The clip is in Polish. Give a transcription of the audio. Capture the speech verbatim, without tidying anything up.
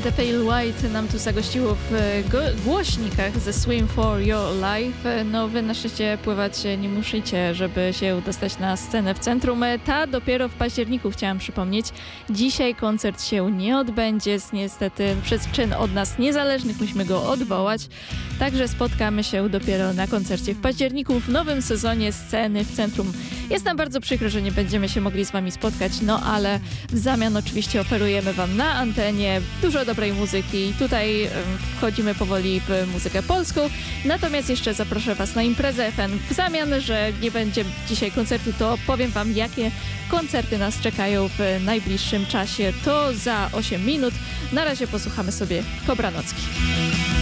The Pale White nam tu zagościło w głośnikach ze Swim for Your Life. No wy na szczęście pływać nie musicie, żeby się dostać na scenę w centrum. Ta dopiero w październiku, chciałam przypomnieć. Dzisiaj koncert się nie odbędzie, niestety przez czyn od nas niezależnych musimy go odwołać. Także spotkamy się dopiero na koncercie w październiku w nowym sezonie Sceny w centrum. Jest nam bardzo przykro, że nie będziemy się mogli z wami spotkać, no ale w zamian oczywiście oferujemy wam na antenie dużo dobrej muzyki. Tutaj wchodzimy powoli w muzykę polską, natomiast jeszcze zaproszę was na imprezę F N. W zamian, że nie będzie dzisiaj koncertu, to powiem wam, jakie koncerty nas czekają w najbliższym czasie. To za osiem minut. Na razie posłuchamy sobie Kobranocki.